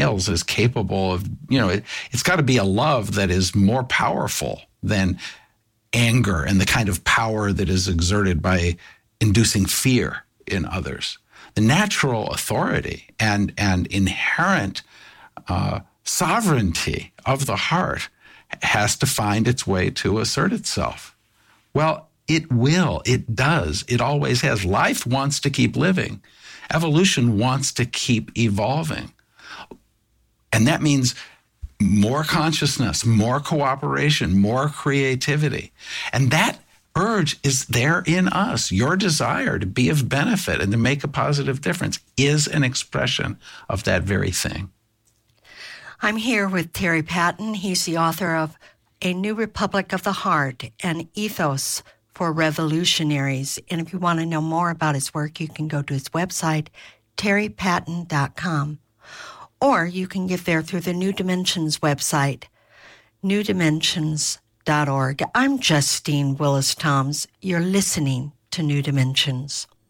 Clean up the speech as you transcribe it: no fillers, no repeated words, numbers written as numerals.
is capable of, it's got to be a love that is more powerful than anger and the kind of power that is exerted by inducing fear in others. The natural authority and inherent sovereignty of the heart has to find its way to assert itself. Well, it will. It does. It always has. Life wants to keep living. Evolution wants to keep evolving. And that means more consciousness, more cooperation, more creativity. And that urge is there in us. Your desire to be of benefit and to make a positive difference is an expression of that very thing. I'm here with Terry Patton. He's the author of A New Republic of the Heart, an ethos for revolutionaries. And if you want to know more about his work, you can go to his website, terrypatton.com. Or you can get there through the New Dimensions website, newdimensions.org. I'm Justine Willis-Toms. You're listening to New Dimensions.